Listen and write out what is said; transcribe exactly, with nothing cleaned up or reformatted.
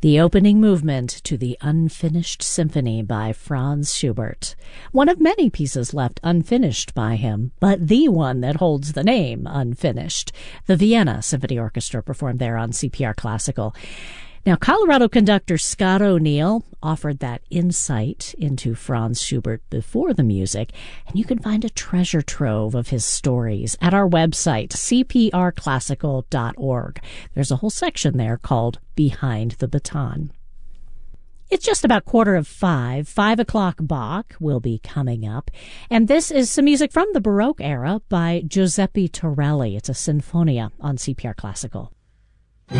The opening movement to the Unfinished Symphony by Franz Schubert. One of many pieces left unfinished by him, but the one that holds the name Unfinished. The Vienna Symphony Orchestra performed there on C P R Classical. Now, Colorado conductor Scott O'Neill offered that insight into Franz Schubert before the music, and you can find a treasure trove of his stories at our website, c p r classical dot org. There's a whole section there called Behind the Baton. It's just about quarter of five. Five o'clock Bach will be coming up. And this is some music from the Baroque era by Giuseppe Torelli. It's a sinfonia on C P R Classical.